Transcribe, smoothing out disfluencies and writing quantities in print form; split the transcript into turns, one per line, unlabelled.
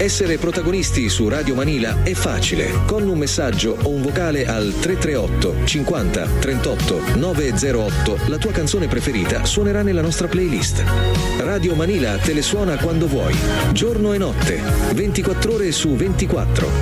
Essere protagonisti su Radio Manila è facile. Con un messaggio o un vocale al 338 50 38 908 la tua canzone preferita suonerà nella nostra playlist. Radio Manila te le suona quando vuoi, giorno e notte, 24 ore su 24.